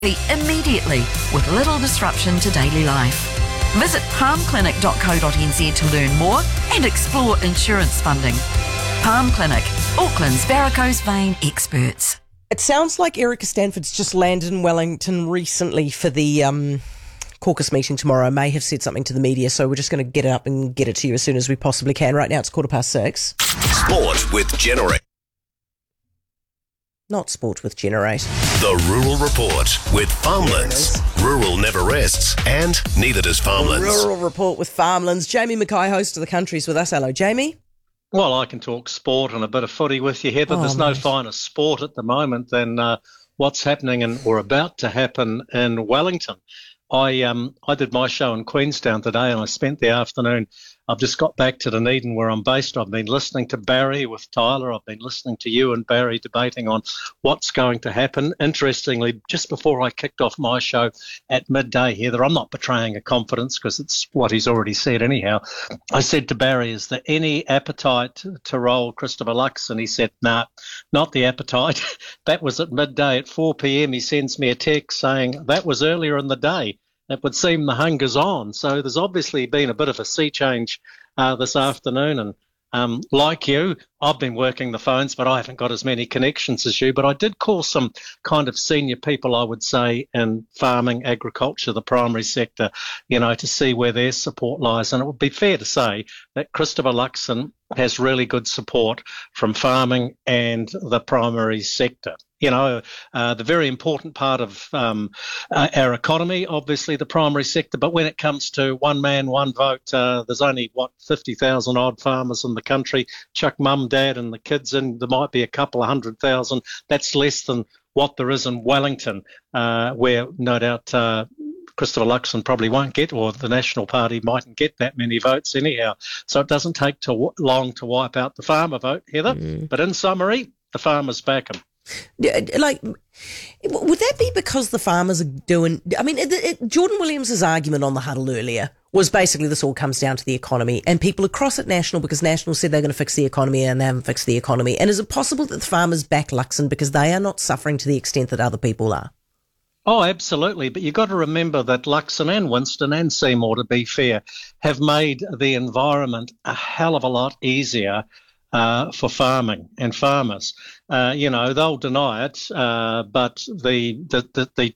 immediately with little disruption to daily life. Visit palmclinic.co.nz to learn more and explore insurance funding. Palm Clinic, Auckland's varicose vein experts. It sounds like Erica Stanford's just landed in Wellington recently for the caucus meeting tomorrow. May have said something to the media, so we're just going to get it up and get it to you as soon as we possibly can. Right now it's 6:15. Sport with Generate. Not sport with Generate. The Rural Report with Farmlands. Rural never rests, and neither does Farmlands. Rural Report with Farmlands. Jamie Mackay, host of The Country's with us. Hello, Jamie. Well, I can talk sport and a bit of footy with you, Heather. There's no finer sport at the moment than what's happening or about to happen in Wellington. I did my show in Queenstown today, and I spent the afternoon. I've just got back to Dunedin where I'm based. I've been listening to Barry with Tyler. I've been listening to you and Barry debating on what's going to happen. Interestingly, just before I kicked off my show at midday, Heather, I'm not betraying a confidence because it's what he's already said anyhow. I said to Barry, is there any appetite to roll Christopher Luxon? He said, nah, not the appetite. That was at midday. At 4 p.m, he sends me a text saying that was earlier in the day. It would seem the hunger's on. So there's obviously been a bit of a sea change this afternoon. And like you, I've been working the phones, but I haven't got as many connections as you. But I did call some kind of senior people, I would say, in farming, agriculture, the primary sector, to see where their support lies. And it would be fair to say that Christopher Luxon has really good support from farming and the primary sector. The very important part of our economy, obviously the primary sector, but when it comes to one man, one vote, there's only, 50,000 odd farmers in the country, chuck mum, dad and the kids in, there might be a couple of 100,000. That's less than what there is in Wellington, where no doubt Christopher Luxon probably won't get, or the National Party mightn't get that many votes anyhow. So it doesn't take too long to wipe out the farmer vote, Heather. But in summary, the farmers back him. Would that be because the farmers are doing... Jordan Williams' argument on the huddle earlier was basically this all comes down to the economy, and people across at National, because National said they're going to fix the economy and they haven't fixed the economy. And is it possible that the farmers back Luxon because they are not suffering to the extent that other people are? Oh, absolutely. But you've got to remember that Luxon and Winston and Seymour, to be fair, have made the environment a hell of a lot easier for farming and farmers. They'll deny it, but the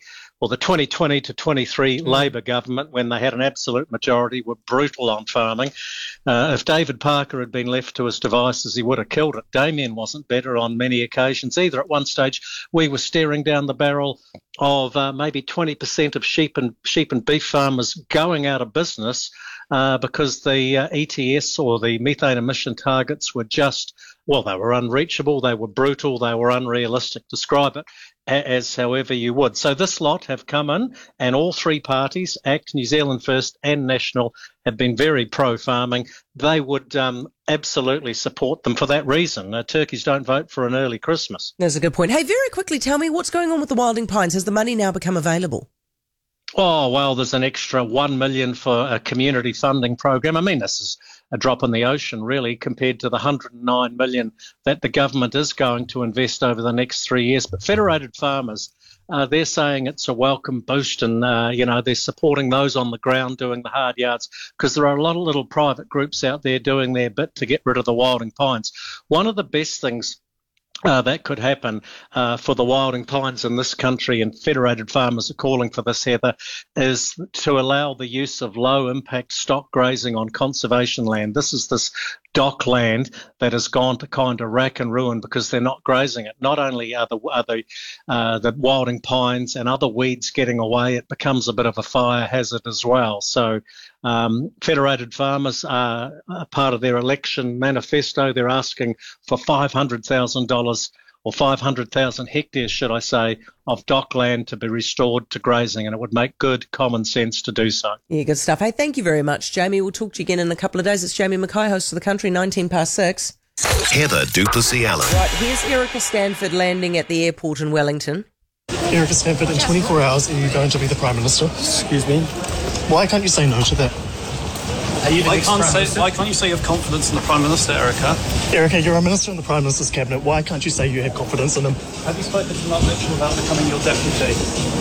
2020 to 23 Labor government, when they had an absolute majority, were brutal on farming. If David Parker had been left to his devices, he would have killed it. Damien wasn't better on many occasions either. At one stage, we were staring down the barrel of maybe 20% of sheep and beef farmers going out of business because the ETS or the methane emission targets were just, they were unreachable, they were brutal, they were unrealistic. Describe it as however you would. So this lot have come in, and all three parties, ACT, New Zealand First and National, have been very pro-farming. They would absolutely support them for that reason. Turkeys don't vote for an early Christmas. That's a good point. Hey, very quickly, tell me what's going on with the Wilding Pines. Has the money now become available? Oh, well, there's an extra $1 million for a community funding program. This is a drop in the ocean, really, compared to the $109 million that the government is going to invest over the next 3 years. But Federated Farmers, they're saying it's a welcome boost, and, they're supporting those on the ground doing the hard yards, because there are a lot of little private groups out there doing their bit to get rid of the Wilding Pines. One of the best things that could happen for the Wilding Pines in this country, and Federated Farmers are calling for this, Heather, is to allow the use of low-impact stock grazing on conservation land. This is this dock land that has gone to kind of rack and ruin because they're not grazing it. Not only are the Wilding Pines and other weeds getting away, it becomes a bit of a fire hazard as well. So Federated Farmers are part of their election manifesto. They're asking for $500,000 or 500,000 hectares, should I say, of dockland to be restored to grazing, and it would make good common sense to do so. Yeah, good stuff. Hey, thank you very much, Jamie. We'll talk to you again in a couple of days. It's Jamie Mackay, host of The Country, 6:19. Heather Duplessis Allen. Right, here's Erica Stanford landing at the airport in Wellington. Erica Stanford, in 24 hours, are you going to be the Prime Minister? Excuse me? Why can't you say no to that? Why can't you say you have confidence in the Prime Minister, Erica? Erica, you're a minister in the Prime Minister's cabinet. Why can't you say you have confidence in him? Have you spoken to Mark Mitchell about becoming your deputy?